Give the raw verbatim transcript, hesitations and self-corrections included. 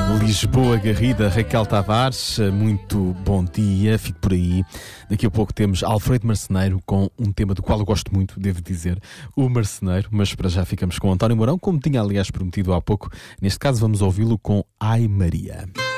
Lisboa Garrida, Raquel Tavares, muito bom dia, fico por aí. Daqui a pouco temos Alfredo Marceneiro com um tema do qual eu gosto muito, devo dizer, o Marceneiro, mas para já ficamos com António Mourão, como tinha aliás prometido há pouco. Neste caso vamos ouvi-lo com Ai Maria.